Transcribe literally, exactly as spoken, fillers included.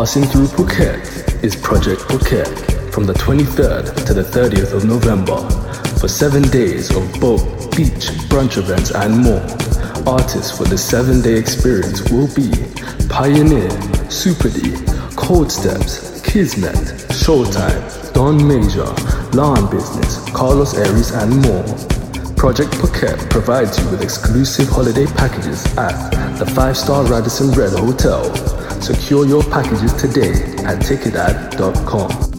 Passing through Phuket is Project Phuket from the twenty-third to the thirtieth of November for seven days of boat, beach, brunch events and more. Artists for the seven-day experience will be Pioneer, Super D, Cold Steps, Kismet, Showtime, Don Major, Lawn Business, Carlos Aries and more. Project Phuket provides you with exclusive holiday packages at the five-star Radisson Red Hotel. Secure your packages today at ticketad dot com.